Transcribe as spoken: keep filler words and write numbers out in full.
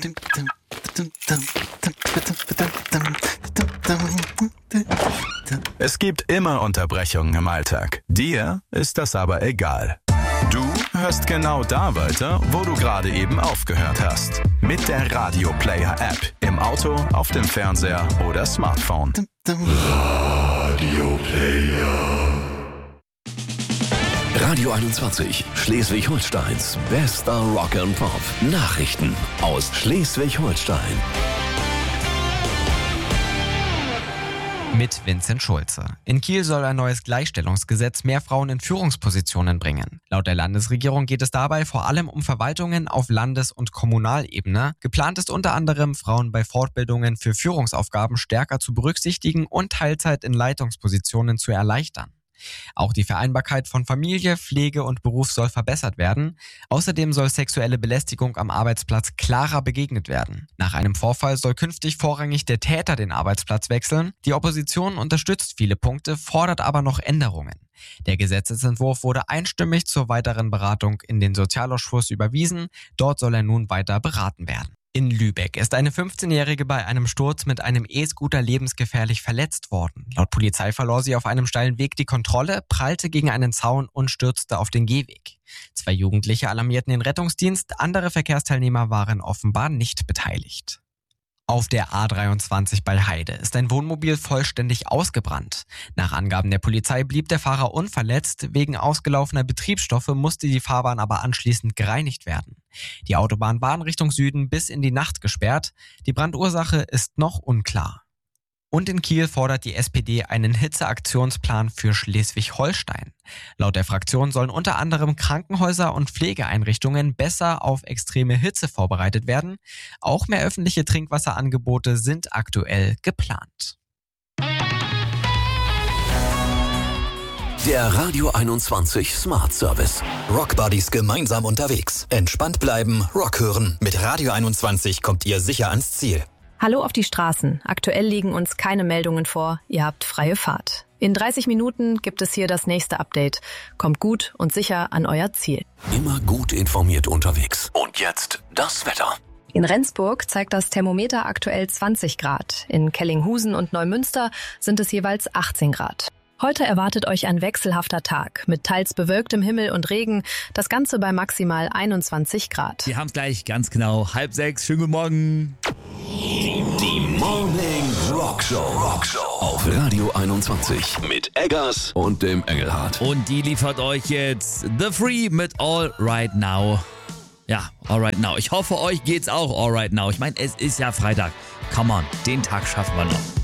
Es gibt immer Unterbrechungen im Alltag. Dir ist das aber egal. Du hörst genau da weiter, wo du gerade eben aufgehört hast. Mit der Radio Player App. Im Auto, auf dem Fernseher oder Smartphone. Radio Player. Radio einundzwanzig, Schleswig-Holsteins bester Rock and Pop. Nachrichten aus Schleswig-Holstein. Mit Vincent Schulze. In Kiel soll ein neues Gleichstellungsgesetz mehr Frauen in Führungspositionen bringen. Laut der Landesregierung geht es dabei vor allem um Verwaltungen auf Landes- und Kommunalebene. Geplant ist unter anderem, Frauen bei Fortbildungen für Führungsaufgaben stärker zu berücksichtigen und Teilzeit in Leitungspositionen zu erleichtern. Auch die Vereinbarkeit von Familie, Pflege und Beruf soll verbessert werden. Außerdem soll sexuelle Belästigung am Arbeitsplatz klarer begegnet werden. Nach einem Vorfall soll künftig vorrangig der Täter den Arbeitsplatz wechseln. Die Opposition unterstützt viele Punkte, fordert aber noch Änderungen. Der Gesetzesentwurf wurde einstimmig zur weiteren Beratung in den Sozialausschuss überwiesen. Dort soll er nun weiter beraten werden. In Lübeck ist eine fünfzehnjährige bei einem Sturz mit einem E-Scooter lebensgefährlich verletzt worden. Laut Polizei verlor sie auf einem steilen Weg die Kontrolle, prallte gegen einen Zaun und stürzte auf den Gehweg. Zwei Jugendliche alarmierten den Rettungsdienst, andere Verkehrsteilnehmer waren offenbar nicht beteiligt. Auf der A dreiundzwanzig bei Heide ist ein Wohnmobil vollständig ausgebrannt. Nach Angaben der Polizei blieb der Fahrer unverletzt. Wegen ausgelaufener Betriebsstoffe musste die Fahrbahn aber anschließend gereinigt werden. Die Autobahn war in Richtung Süden bis in die Nacht gesperrt. Die Brandursache ist noch unklar. Und in Kiel fordert die S P D einen Hitzeaktionsplan für Schleswig-Holstein. Laut der Fraktion sollen unter anderem Krankenhäuser und Pflegeeinrichtungen besser auf extreme Hitze vorbereitet werden. Auch mehr öffentliche Trinkwasserangebote sind aktuell geplant. Der Radio einundzwanzig Smart Service. Rockbuddies gemeinsam unterwegs. Entspannt bleiben, Rock hören. Mit Radio einundzwanzig kommt ihr sicher ans Ziel. Hallo auf die Straßen. Aktuell liegen uns keine Meldungen vor. Ihr habt freie Fahrt. In dreißig Minuten gibt es hier das nächste Update. Kommt gut und sicher an euer Ziel. Immer gut informiert unterwegs. Und jetzt das Wetter. In Rendsburg zeigt das Thermometer aktuell zwanzig Grad. In Kellinghusen und Neumünster sind es jeweils achtzehn Grad. Heute erwartet euch ein wechselhafter Tag mit teils bewölktem Himmel und Regen. Das Ganze bei maximal einundzwanzig Grad. Wir haben es gleich ganz genau. Halb sechs. Schönen guten Morgen. Die, die Morning Rock Show. Rock Show auf Radio einundzwanzig mit Eggers und dem Engelhardt. Und die liefert euch jetzt The Free mit All Right Now. Ja, All Right Now. Ich hoffe, euch geht's auch All Right Now. Ich meine, es ist ja Freitag. Come on, den Tag schaffen wir noch.